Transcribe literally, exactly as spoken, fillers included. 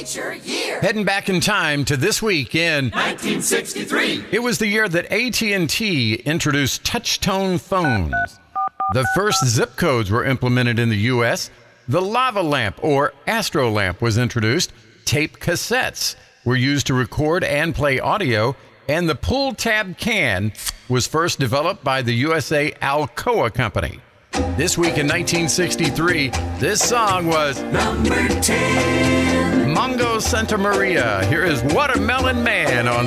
Feature year. Heading back in time to this week in nineteen sixty-three. It was the year that A T and T introduced touch-tone phones. The first zip codes were implemented in the U S. The lava lamp or astro lamp was introduced. Tape cassettes were used to record and play audio. And the pull-tab can was first developed by the U S A Alcoa Company. This week in nineteen sixty-three, this song was number ten. Mongo Santa Maria. Here is Watermelon Man on